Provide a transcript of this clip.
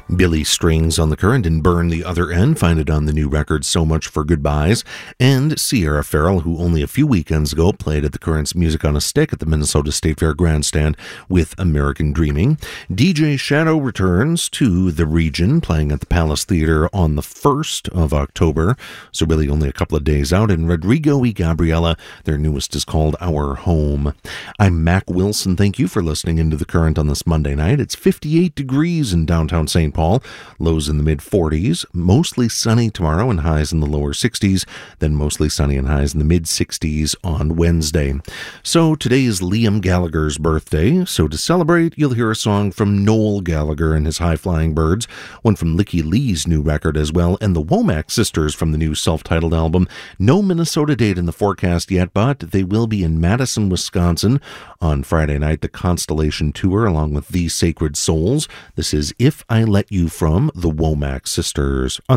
Billy Strings on the Current and Burn the Other End. Find it on the new record So Much for Goodbyes. And Sierra Farrell, who only a few weekends ago played at the Current's Music on a Stick at the Minnesota State Fair Grandstand with American Dreaming. DJ Shadow returns to the region, playing at the Palace Theater on the 1st of October. So really only a couple of days out. And Rodrigo y Gabriela, their newest is called Our Home. I'm Mac Wilson. Thank you for listening into the Current on this Monday night. It's 58 degrees in downtown St. Paul. Lows in the mid-40s, mostly sunny tomorrow and highs in the lower 60s, then mostly sunny and highs in the mid-60s on Wednesday. So today is Liam Gallagher's birthday, so to celebrate, you'll hear a song from Noel Gallagher and his High Flying Birds, one from Licky Lee's new record as well, and the Womack Sisters from the new self-titled album. No Minnesota date in the forecast yet, but they will be in Madison, Wisconsin on Friday night, the Constellation Tour, along with The Sacred Souls. This is If I Let You from the Womack Sisters on